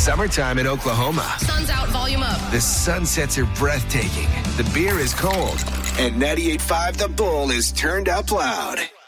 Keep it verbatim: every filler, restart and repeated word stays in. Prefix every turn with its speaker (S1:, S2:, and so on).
S1: summertime in Oklahoma.
S2: Sun's out, volume up.
S1: The sunsets are breathtaking. The beer is cold. And ninety-eight point five The Bull is turned up loud.